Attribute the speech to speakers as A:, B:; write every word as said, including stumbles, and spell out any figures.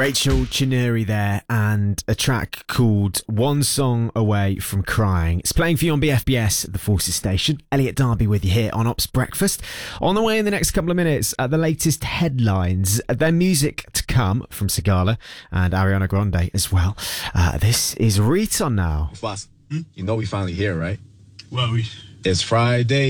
A: Rachel Chinuri there, and a track called One Song Away from Crying. It's playing for you on B F B S at the Forces Station. Elliot Darby with you here on Ops Breakfast. On the way in the next couple of minutes, uh, the latest headlines. Their music to come from Sigala and Ariana Grande as well. Uh, this is Riton now.
B: Boss, hmm? You know we finally here, right?
C: Well, we...
B: It's Friday.